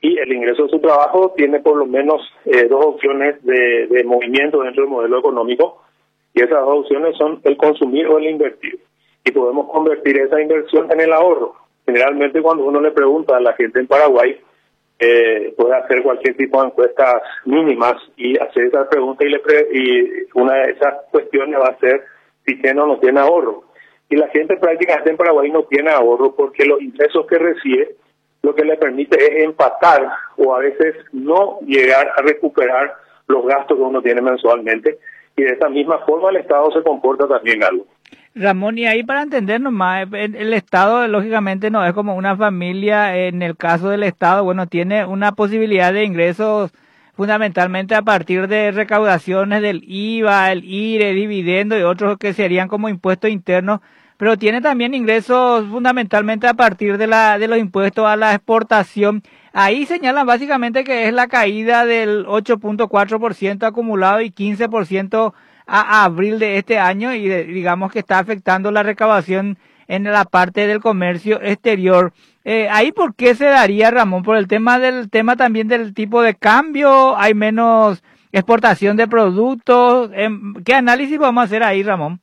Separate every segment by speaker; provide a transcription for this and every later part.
Speaker 1: y el ingreso de su trabajo tiene por lo menos dos opciones de movimiento dentro del modelo económico, y esas dos opciones son el consumir o el invertir. Y podemos convertir esa inversión en el ahorro. Generalmente cuando uno le pregunta a la gente en Paraguay, puede hacer cualquier tipo de encuestas mínimas y hacer esa pregunta, y una de esas cuestiones va a ser si tiene o no tiene ahorro. Y la gente prácticamente en Paraguay no tiene ahorro porque los ingresos que recibe lo que le permite es empatar o a veces no llegar a recuperar los gastos que uno tiene mensualmente, y de esa misma forma el Estado se comporta también algo.
Speaker 2: Ramón, y ahí para entender nomás, el Estado lógicamente no es como una familia. En el caso del Estado, bueno, tiene una posibilidad de ingresos fundamentalmente a partir de recaudaciones del IVA, el IRE, dividendo y otros que serían como impuestos internos, pero tiene también ingresos fundamentalmente a partir de los impuestos a la exportación. Ahí señalan básicamente que es la caída del 8.4% acumulado y 15% a abril de este año, y digamos que está afectando la recaudación en la parte del comercio exterior. Ahí, ¿por qué se daría, Ramón? Por el tema también del tipo de cambio, hay menos exportación de productos. ¿Qué análisis vamos a hacer ahí, Ramón?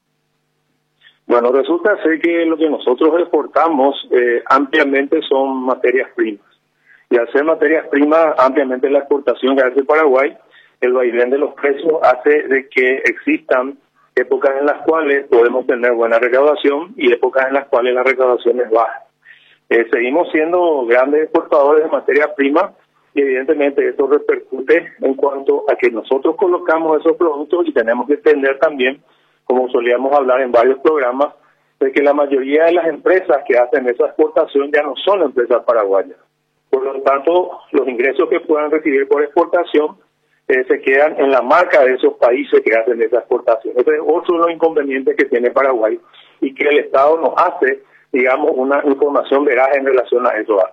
Speaker 1: Bueno, resulta ser que lo que nosotros exportamos ampliamente son materias primas. Y al ser materias primas, ampliamente la exportación que hace Paraguay, el vaivén de los precios hace de que existan épocas en las cuales podemos tener buena recaudación y épocas en las cuales la recaudación es baja. Seguimos siendo grandes exportadores de materia prima, y evidentemente esto repercute en cuanto a que nosotros colocamos esos productos, y tenemos que entender también, como solíamos hablar en varios programas, de que la mayoría de las empresas que hacen esa exportación ya no son empresas paraguayas. Por lo tanto, los ingresos que puedan recibir por exportación se quedan en la marca de esos países que hacen esa exportación. Ese es otro de los inconvenientes que tiene Paraguay, y que el Estado nos hace, digamos, una información veraz en relación a eso.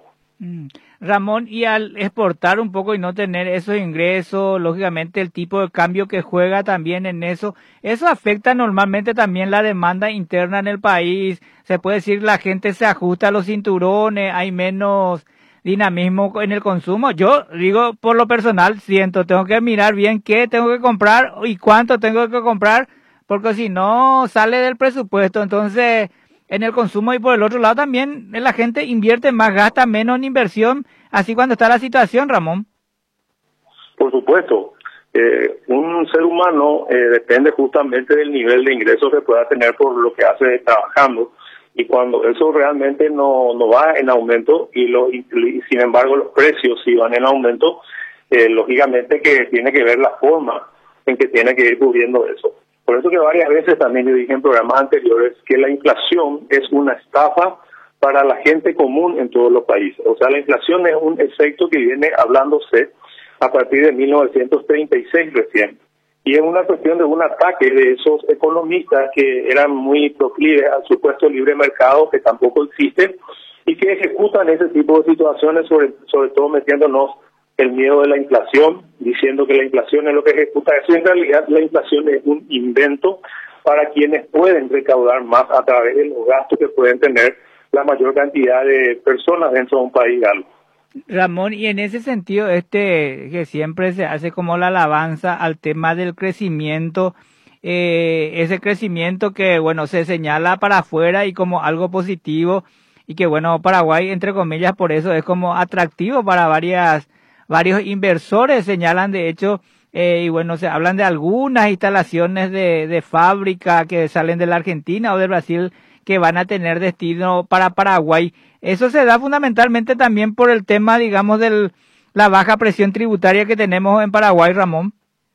Speaker 2: Ramón, y al exportar un poco y no tener esos ingresos, lógicamente el tipo de cambio que juega también en eso afecta normalmente también la demanda interna en el país. Se puede decir, la gente se ajusta a los cinturones, hay menos dinamismo en el consumo. Yo digo, por lo personal, tengo que mirar bien qué tengo que comprar y cuánto tengo que comprar, porque si no sale del presupuesto. Entonces, en el consumo, y por el otro lado también la gente invierte más, gasta menos en inversión, así cuando está la situación, Ramón.
Speaker 1: Por supuesto, un ser humano depende justamente del nivel de ingresos que pueda tener por lo que hace trabajando, y cuando eso realmente no va en aumento y sin embargo los precios sí van en aumento, lógicamente que tiene que ver la forma en que tiene que ir cubriendo eso. Por eso que varias veces también yo dije en programas anteriores que la inflación es una estafa para la gente común en todos los países. O sea, la inflación es un efecto que viene hablándose a partir de 1936 recién. Y es una cuestión de un ataque de esos economistas que eran muy proclives al supuesto libre mercado, que tampoco existe, y que ejecutan ese tipo de situaciones, sobre todo metiéndonos el miedo de la inflación, diciendo que la inflación es lo que ejecuta eso. En realidad la inflación es un invento para quienes pueden recaudar más a través de los gastos que pueden tener la mayor cantidad de personas dentro de un país algo.
Speaker 2: Ramón, y en ese sentido, que siempre se hace como la alabanza al tema del crecimiento, ese crecimiento que, bueno, se señala para afuera y como algo positivo, y que, bueno, Paraguay, entre comillas, por eso es como atractivo para varios inversores, señalan de hecho, y bueno, se hablan de algunas instalaciones de fábrica que salen de la Argentina o de Brasil que van a tener destino para Paraguay. Eso se da fundamentalmente también por el tema, digamos, de la baja presión tributaria que tenemos en Paraguay, Ramón.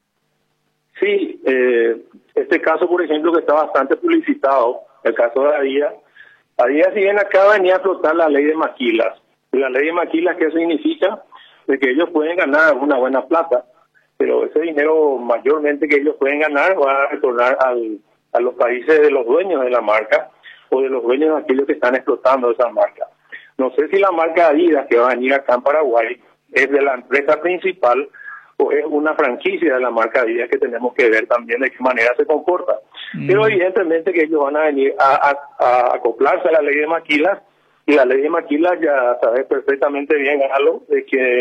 Speaker 1: Sí, este caso, por ejemplo, que está bastante publicitado, el caso de ADIA, si bien acá venía a flotar la ley de maquilas. La ley de maquilas, ¿qué significa? De que ellos pueden ganar una buena plata, pero ese dinero mayormente que ellos pueden ganar va a retornar a los países de los dueños de la marca, o de los dueños de aquellos que están explotando esa marca. No sé si la marca Adidas que va a venir acá en Paraguay es de la empresa principal o es una franquicia de la marca Adidas, que tenemos que ver también de qué manera se comporta. Pero evidentemente que ellos van a venir a acoplarse a la ley de maquilas, y la ley de maquilas ya sabe perfectamente bien, Galo, de que